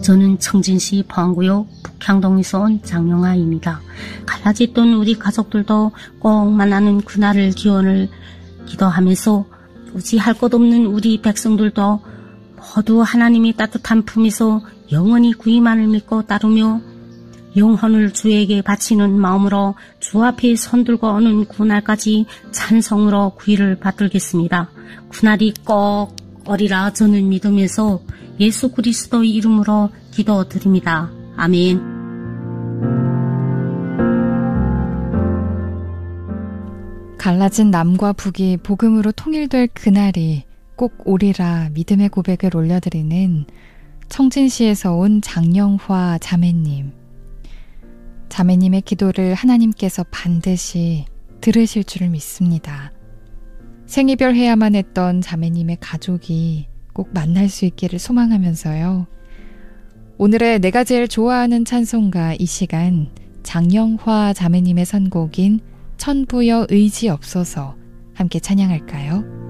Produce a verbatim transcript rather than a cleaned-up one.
저는 청진시 포항구역 북향동에서 온 장영아입니다. 갈라졌던 우리 가족들도 꼭 만나는 그날을 기원을 기도하면서 의지할 것 없는 우리 백성들도 모두 하나님의 따뜻한 품에서 영원히 그이만을 믿고 따르며 영혼을 주에게 바치는 마음으로 주 앞에 손들고 오는 그날까지 찬송으로 구의를 받들겠습니다. 그날이 꼭 오리라 저는 믿으면서 예수 그리스도의 이름으로 기도드립니다. 아멘. 갈라진 남과 북이 복음으로 통일될 그날이 꼭 오리라 믿음의 고백을 올려드리는 청진시에서 온 장영화 자매님. 자매님의 기도를 하나님께서 반드시 들으실 줄을 믿습니다. 생이별 해야만 했던 자매님의 가족이 꼭 만날 수 있기를 소망하면서요. 오늘의 내가 제일 좋아하는 찬송가 이 시간 장영화 자매님의 선곡인 천부여 의지 없어서 함께 찬양할까요?